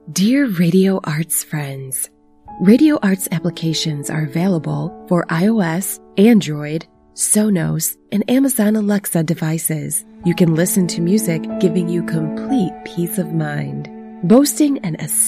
Dear Radio Arts friends, Radio Arts applications are available for iOS, Android, Sonos, and Amazon Alexa devices. You can listen to music giving you complete peace of mind. Boasting an